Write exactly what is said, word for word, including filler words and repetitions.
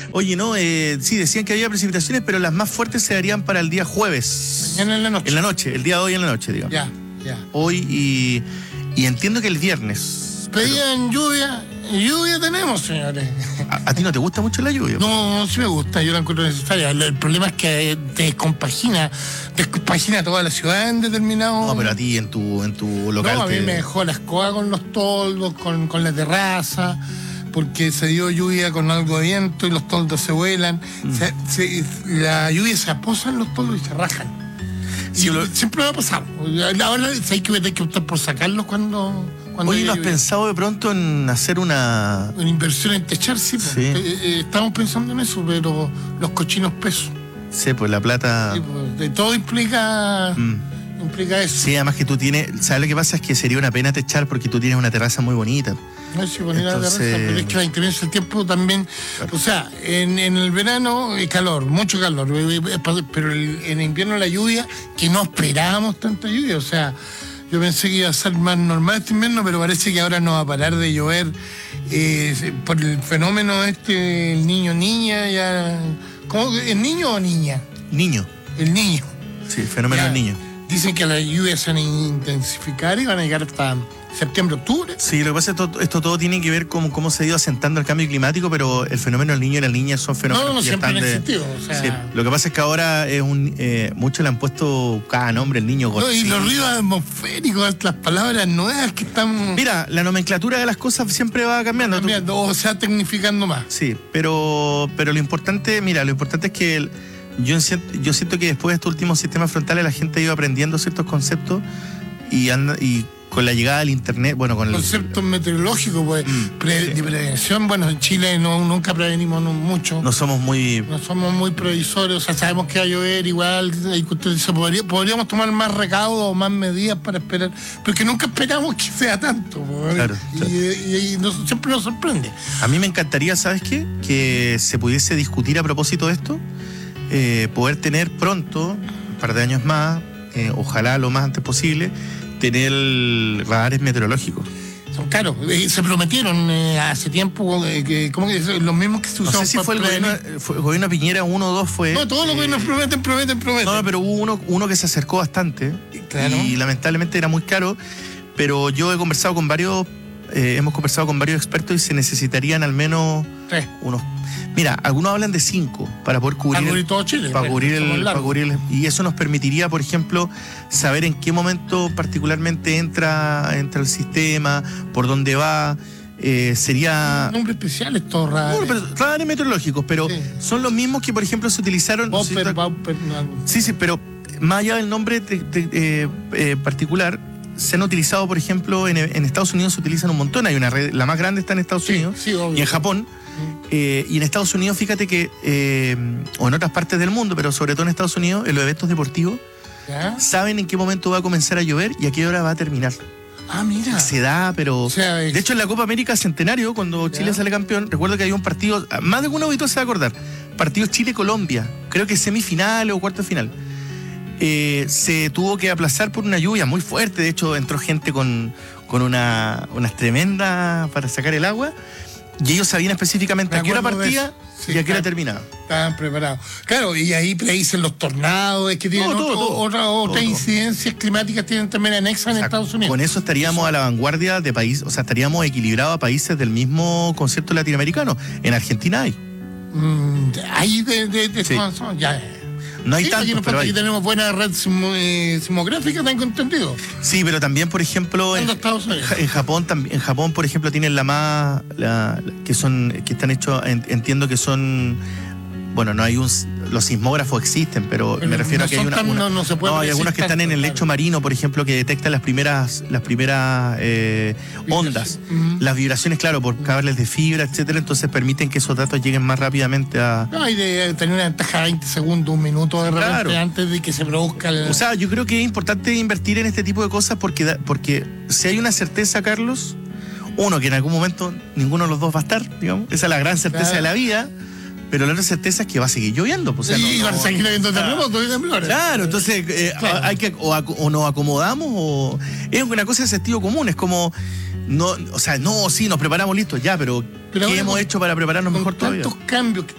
Oye, no, eh, sí, decían que había precipitaciones, pero las más fuertes se darían para el día jueves. Mañana en la noche. En la noche, el día de hoy en la noche, digamos. Ya, ya. Hoy y, y entiendo que el viernes. Pedían lluvia, lluvia tenemos, señores. ¿A, a ti no te gusta mucho la lluvia? No, sí me gusta, yo la encuentro necesaria. El, el problema es que descompagina, descompagina toda la ciudad en determinado... No, pero a ti en tu, en tu local... No, a mí te... me dejó la escoba con los toldos, con, con la terraza, porque se dio lluvia con algo de viento y los toldos se vuelan. Mm. Se, se, la lluvia se aposa en los toldos y se rajan. Sí, y lo... siempre me ha pasado. Ahora hay que, hay que optar por sacarlos cuando... Oye, ¿no has pensado de pronto en hacer una... Una inversión en techar? Sí, sí. Pues, eh, eh, estamos pensando en eso, pero los cochinos pesos. Sí, pues la plata... Sí, pues, de todo implica... Mm. Implica eso. Sí, además que tú tienes... ¿Sabes lo que pasa? Es que sería una pena techar porque tú tienes una terraza muy bonita. No, sí, bonita Entonces... la terraza, pero es que la inclemencia del tiempo también... Claro. O sea, en, en el verano hay calor, mucho calor, pero el, en invierno la lluvia, que no esperábamos tanta lluvia, o sea... Yo pensé que iba a ser más normal este invierno, pero parece que ahora no va a parar de llover eh, por el fenómeno este, el niño-niña, ya... ¿Cómo? ¿El niño o niña? Niño. El niño. Sí, el fenómeno del niño. Dicen que las lluvias se van a intensificar y van a llegar hasta septiembre, octubre. Sí, lo que pasa es que esto, esto todo tiene que ver con cómo se ha ido asentando el cambio climático, pero el fenómeno del niño y la niña son fenómenos no, no, que ya siempre están han de... existido. O sea... sí, lo que pasa es que ahora es un eh, muchos le han puesto cada nombre, el niño Godzilla. No, y los ruidos atmosféricos, las palabras nuevas que están... Mira, la nomenclatura de las cosas siempre va cambiando. Va cambiando o sea, tecnificando más. Sí, pero, pero lo importante, mira, lo importante es que... El, Yo siento, yo siento que después de estos últimos sistemas frontales la gente ha ido aprendiendo ciertos conceptos y, anda, y con la llegada del internet, bueno, con conceptos el, meteorológicos, pues, mm, pre, sí. de prevención, bueno, en Chile no, nunca prevenimos no, mucho. No somos muy... No somos muy previsores, o sea, sabemos que va a llover igual, podría, podríamos tomar más recaudos o más medidas para esperar, pero que nunca esperamos que sea tanto, claro, y, claro. y, y nos, siempre nos sorprende. A mí me encantaría, ¿sabes qué? Que se pudiese discutir a propósito de esto. Eh, poder tener pronto, un par de años más, eh, ojalá lo más antes posible, tener radares meteorológicos. Son caros, eh, se prometieron eh, hace tiempo, eh, que, ¿cómo que los mismos que se usaron? No sé si fue el, gobierno, fue el gobierno Piñera uno o dos fue... No, todos los eh, gobiernos prometen, prometen, prometen. No, pero hubo uno, uno que se acercó bastante, claro. Y lamentablemente era muy caro, pero yo he conversado con varios, eh, hemos conversado con varios expertos y se necesitarían al menos Tres. unos... Mira, algunos hablan de cinco para poder cubrir, para cubrir todo Chile. Para cubrir el, para cubrir el, y eso nos permitiría, por ejemplo, saber en qué momento particularmente entra, entra el sistema, por dónde va. Eh, sería... Un nombre especial estos radares. No, pero radares meteorológicos, pero sí. Son los mismos que, por ejemplo, se utilizaron... Bumper, ¿sí? bumper, no. Sí, sí, pero más allá del nombre de, de, de, eh, particular, se han utilizado, por ejemplo, en, en Estados Unidos se utilizan un montón. Hay una red, la más grande está en Estados sí, Unidos sí, obvio. Y en Japón. Eh, y en Estados Unidos, fíjate que, eh, o en otras partes del mundo, pero sobre todo en Estados Unidos, en los eventos deportivos, ¿ya? Saben en qué momento va a comenzar a llover y a qué hora va a terminar. Ah, mira. Se da, pero... O sea, es... De hecho, en la Copa América Centenario, cuando ¿ya? Chile sale campeón, recuerdo que había un partido, más de algún auditor se va a acordar, partido Chile-Colombia, creo que semifinal o cuarto de final. Eh, se tuvo que aplazar por una lluvia muy fuerte, de hecho entró gente con, con una, unas tremendas para sacar el agua. Y ellos sabían específicamente a qué hora partía sí, y a qué hora terminaba. Estaban preparados. Claro, y ahí predicen los tornados, es que tienen todo, otro, todo, otra, todo, otras todo. incidencias climáticas tienen también anexas en o sea, Estados Unidos. Con eso estaríamos a la vanguardia de país, o sea, estaríamos equilibrados a países del mismo concepto latinoamericano. En Argentina hay. Mm, hay de, de, de sí. todo, ya. No hay sí, tanto, aquí, pero aquí hay. tenemos buena red sismográfica, tengo entendido. Sí, pero también, por ejemplo, en, en Japón, en Japón, por ejemplo, tienen la más, la, que son, que están hechos, entiendo que son, bueno, no hay un, los sismógrafos existen, pero, pero me refiero no a que hay una, tan, una no, no, se puede no, hay algunas que están en el lecho claro. marino, por ejemplo, que detectan las primeras, las primeras eh, ondas, uh-huh. las vibraciones, claro, por cables de fibra, etcétera, entonces permiten que esos datos lleguen más rápidamente a... No, hay de tener una ventaja de veinte segundos, un minuto de repente claro. antes de que se produzca el... O sea, yo creo que es importante invertir en este tipo de cosas porque, porque si hay una certeza, Carlos, uno, que en algún momento ninguno de los dos va a estar, digamos, esa es la gran certeza claro. de la vida. Pero la otra certeza es que va a seguir lloviendo. Pues, o sea, sí, no, van a no, seguir habiendo terremotos y temblores. Claro, entonces eh, claro. hay que o, o nos acomodamos o... Es una cosa de sentido común, es como... no, o sea, no, sí, nos preparamos listos ya, pero, pero ¿qué hemos con, hecho para prepararnos mejor todavía? Tantos cambios